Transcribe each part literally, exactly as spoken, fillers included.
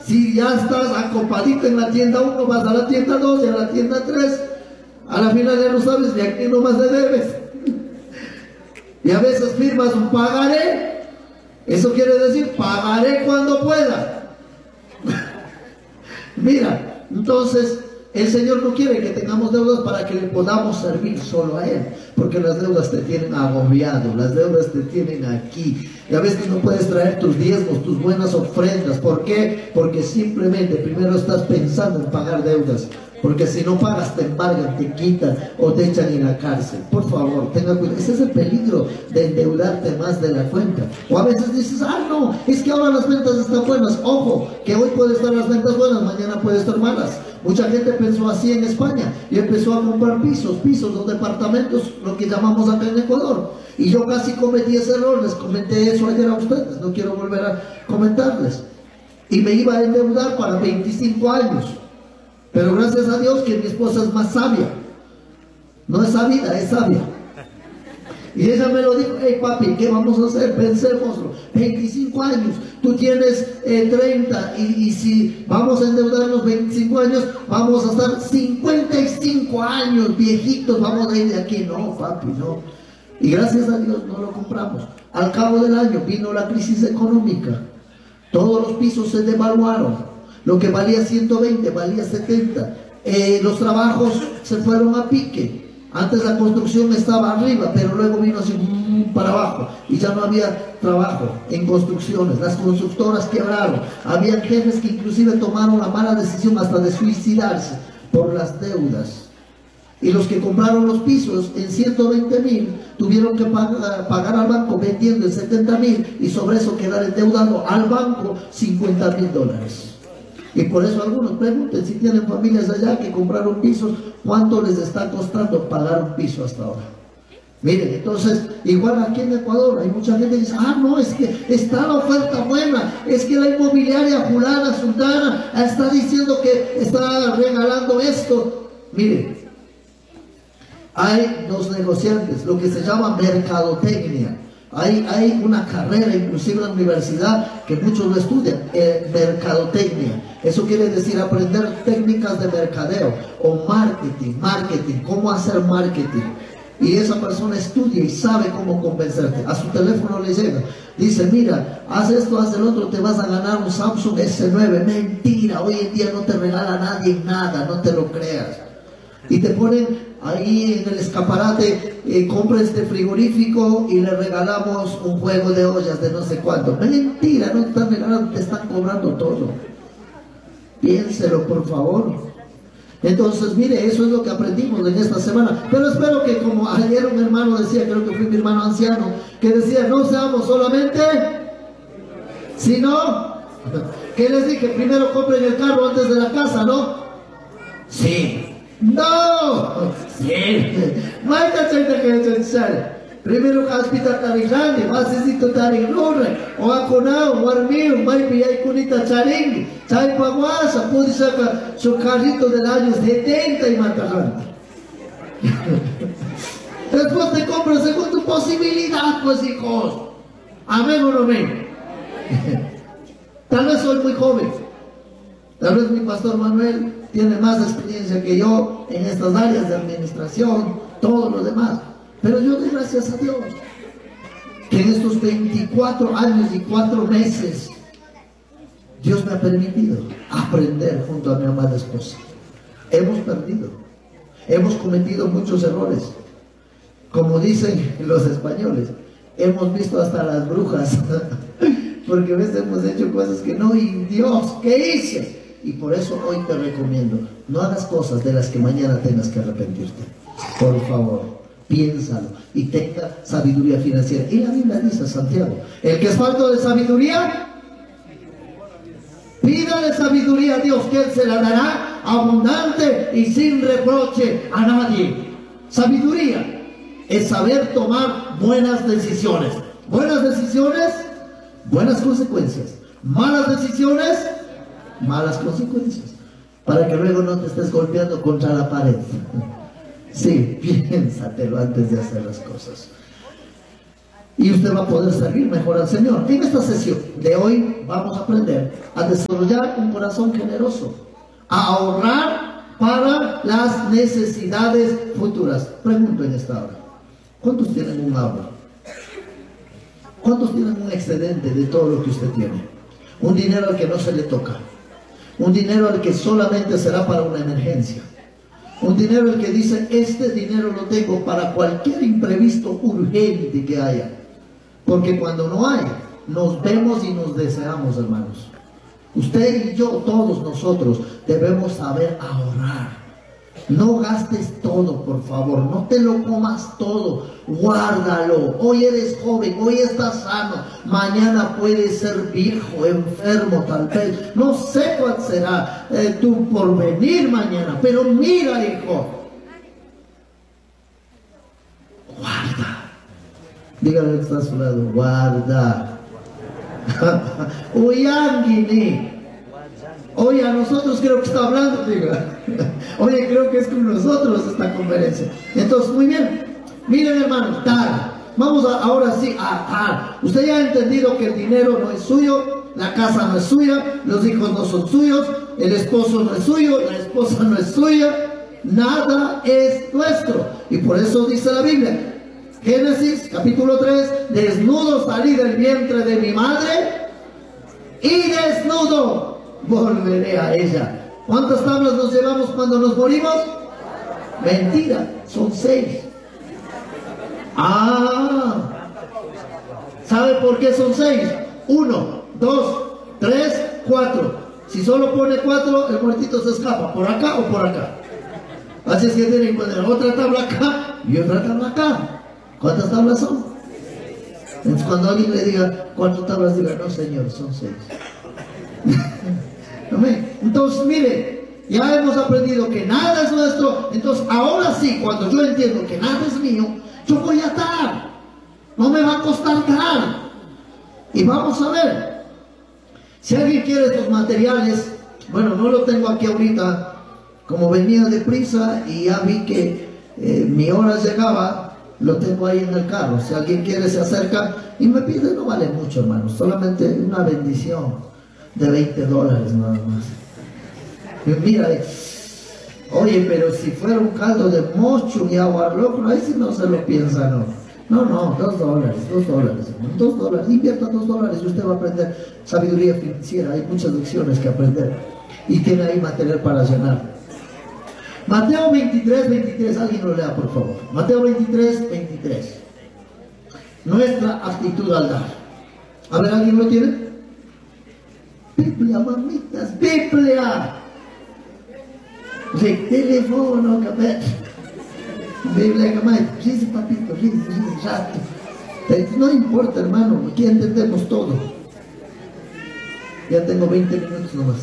Si ya estás acopadito en la tienda uno, vas a la tienda dos y a la tienda tres, a la final ya no sabes ni a qué nomás le debes. Y a veces firmas un pagaré. Eso quiere decir pagaré cuando pueda. Mira, entonces el Señor no quiere que tengamos deudas para que le podamos servir solo a Él, porque las deudas te tienen agobiado, las deudas te tienen aquí, y a veces no puedes traer tus diezmos, tus buenas ofrendas. ¿Por qué? Porque simplemente primero estás pensando en pagar deudas, porque si no pagas te embargan, te quitan o te echan en la cárcel. Por favor, tenga cuidado. Ese es el peligro de endeudarte más de la cuenta. O a veces dices, ah no, es que ahora las ventas están buenas. Ojo, que hoy puede estar las ventas buenas, mañana puede estar malas. Mucha gente pensó así en España y empezó a comprar pisos, pisos o departamentos, lo que llamamos acá en Ecuador. Y yo casi cometí ese error, les comenté eso ayer a ustedes, no quiero volver a comentarles. Y me iba a endeudar para veinticinco años. Pero gracias a Dios que mi esposa es más sabia. No es sabida, es sabia. Y ella me lo dijo, hey papi, ¿qué vamos a hacer? Pensémoslo. veinticinco años, tú tienes eh, treinta y, y si vamos a endeudarnos veinticinco años, vamos a estar cincuenta y cinco años viejitos, vamos a ir de aquí. No, papi, no. Y gracias a Dios no lo compramos. Al cabo del año vino la crisis económica. Todos los pisos se devaluaron. Lo que valía ciento veinte, valía setenta. Eh, los trabajos se fueron a pique. Antes la construcción estaba arriba, pero luego vino así mmm, para abajo. Y ya no había trabajo en construcciones. Las constructoras quebraron. Había jefes que inclusive tomaron la mala decisión hasta de suicidarse por las deudas. Y los que compraron los pisos en ciento veinte mil tuvieron que pagar, pagar al banco vendiendo en setenta mil y sobre eso quedar endeudado al banco cincuenta mil dólares. Y por eso algunos pregunten si tienen familias allá que compraron pisos, ¿cuánto les está costando pagar un piso hasta ahora? Miren, entonces, igual aquí en Ecuador hay mucha gente que dice, ah, no, es que está la oferta buena, es que la inmobiliaria fulana, sultana, está diciendo que está regalando esto. Miren, hay dos negociantes, lo que se llama mercadotecnia. Hay, hay una carrera, inclusive en la universidad, que muchos lo estudian, eh, mercadotecnia. Eso quiere decir aprender técnicas de mercadeo o marketing, marketing, cómo hacer marketing. Y esa persona estudia y sabe cómo convencerte. A su teléfono le llega, dice, mira, haz esto, haz el otro, te vas a ganar un Samsung ese nueve. Mentira, hoy en día no te regala nadie nada, no te lo creas. Y te ponen ahí en el escaparate, eh, compra este frigorífico y le regalamos un juego de ollas de no sé cuánto. Mentira, no te están regalando, te están cobrando todo. Piénselo, por favor. Entonces, mire, eso es lo que aprendimos en esta semana. Pero espero que, como ayer un hermano decía, creo que fue mi hermano anciano, que decía, no seamos solamente, sino, que les dije, primero compren el carro antes de la casa, ¿no? Sí. No, primero hospital tarigani, masisito tarinure, o aconao, warmir, maipi hay kunita charing, chay paguasa, pude sacar su carrito del año setenta y matajante. Después te compras según tu posibilidad, pues hijos. Amén o no amén. Tal vez soy muy joven. Tal vez mi pastor Manuel tiene más experiencia que yo en estas áreas de administración, todo lo demás. Pero yo doy gracias a Dios que en estos veinticuatro años y cuatro meses Dios me ha permitido aprender junto a mi amada esposa. Hemos perdido, hemos cometido muchos errores. Como dicen los españoles, hemos visto hasta las brujas, porque a veces hemos hecho cosas que no, y Dios, ¿qué hice? Y por eso hoy te recomiendo, no hagas cosas de las que mañana tengas que arrepentirte. Por favor, piénsalo y tenga sabiduría financiera. Y la Biblia dice, Santiago, el que es falto de sabiduría, pídale sabiduría a Dios, que Él se la dará abundante y sin reproche a nadie. Sabiduría es saber tomar buenas decisiones. Buenas decisiones, buenas consecuencias. Malas decisiones, malas consecuencias, para que luego no te estés golpeando contra la pared. Sí, piénsatelo antes de hacer las cosas. y usted va a poder servir mejor al Señor. En esta sesión de hoy vamos a aprender a desarrollar un corazón generoso, a ahorrar para las necesidades futuras. Pregunto en esta hora, ¿cuántos tienen un ahorro? ¿Cuántos tienen un excedente de todo lo que usted tiene? Un dinero al que no se le toca, un dinero al que solamente será para una emergencia, un dinero al que dice, este dinero lo tengo para cualquier imprevisto urgente que haya. Porque cuando no hay, nos vemos y nos deseamos, hermanos. Usted y yo, todos nosotros, debemos saber ahorrar. No gastes todo, por favor. No te lo comas todo. Guárdalo. Hoy eres joven, hoy estás sano. Mañana puedes ser viejo, enfermo, tal vez. No sé cuál será eh, tu porvenir mañana. Pero mira, hijo. Guarda. Dígale que está a su lado, guarda. Oye, Oye, a nosotros creo que está hablando, diga. Oye, creo que es con nosotros esta conferencia. Entonces, muy bien. Miren, hermanos, dar. Vamos a, ahora sí a dar. Usted ya ha entendido que el dinero no es suyo, la casa no es suya, los hijos no son suyos, el esposo no es suyo, la esposa no es suya. Nada es nuestro. Y por eso dice la Biblia, Génesis capítulo tres, desnudo salí del vientre de mi madre y desnudo volveré a ella. ¿Cuántas tablas nos llevamos cuando nos morimos? Mentira, son seis. Ah, ¿sabe por qué son seis? Uno, dos, tres, cuatro. Si solo pone cuatro, el muertito se escapa, por acá o por acá. Así es que tienen que poner otra tabla acá y otra tabla acá. ¿Cuántas tablas son? Entonces, cuando alguien le diga cuántas tablas, diga, no señor, son seis. Entonces, mire, ya hemos aprendido que nada es nuestro. Entonces, ahora sí, cuando yo entiendo que nada es mío, yo voy a dar. No me va a costar dar. Y vamos a ver. Si alguien quiere estos materiales, bueno, no lo tengo aquí ahorita, como venía deprisa y ya vi que eh, mi hora llegaba. Lo tengo ahí en el carro. Si alguien quiere se acerca y me pide, no vale mucho, hermanos, solamente una bendición de veinte dólares nada más. Y mira, oye, pero si fuera un caldo de mocho y agua roja, ahí sí no se lo piensa, no. No, no, dos dólares, dos dólares, hermano, dos dólares, invierta dos dólares y usted va a aprender sabiduría financiera. Hay muchas lecciones que aprender y tiene ahí material para llenar. Mateo veintitrés, veintitrés, alguien lo lea por favor. Mateo veintitrés, veintitrés. Nuestra actitud al dar. A ver, ¿alguien lo tiene? Biblia, mamitas, Biblia. El teléfono, cabeza. Biblia, cabeza. Ríe, papito, ríe, ríe, rato. No importa, hermano, aquí entendemos todo. Ya tengo veinte minutos nomás.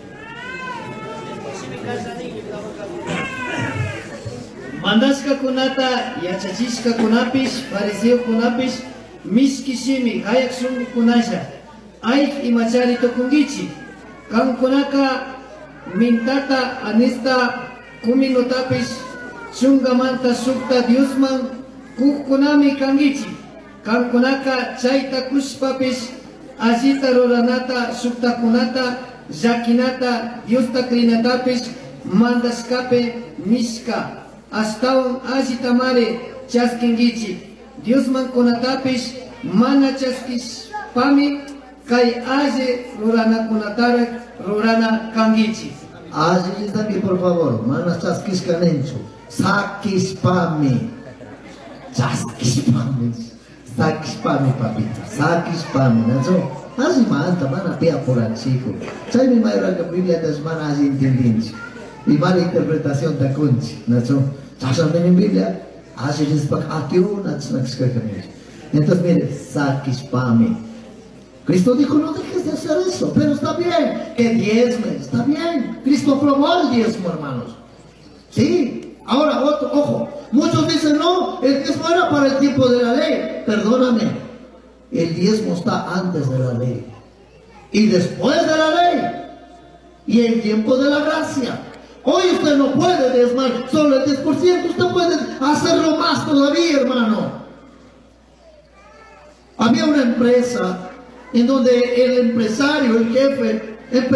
Mandaska kunata, yachachishka kunapish, fariseo kunapish, miskishimi, hayak sungu kunasha, aik imachari tokungichi, kan kunaka mintata anista kuminotapish, sungamanta sukta diosman, kukunami kangichi, kan kunaka chaita kushpapish, ajita roranata sukta kunata, jakinata diosta krinatapish, mandaskape miska. Hasta un agitamare chaskingichi, Dios man konatapish, mana chaskis pami, kai aje rurana konatare, rurana kangichi. Aje también, por favor, mana chaskis canencho, sakis pami, chaskis pami, sakis pami, papito, sakis pami, ¿no? Así manta, mana pia por el chico. ¿Sabes mi mayor que Biblia das mana así entendiente? Y mala interpretación de kunchi, ¿no? ¿Sabes en Biblia? Así es para aquí una entonces mire, sakis pami. Cristo dijo, no dejes de hacer eso, pero está bien, que diezme, está bien. Cristo aprobó el diezmo, hermanos. Sí, ahora, otro, ojo, muchos dicen, no, el diezmo era para el tiempo de la ley. Perdóname, el diezmo está antes de la ley y después de la ley y el tiempo de la gracia. Hoy usted no puede diezmar solo el diez por ciento, usted puede hacerlo más todavía, hermano. Había una empresa en donde el empresario, el jefe,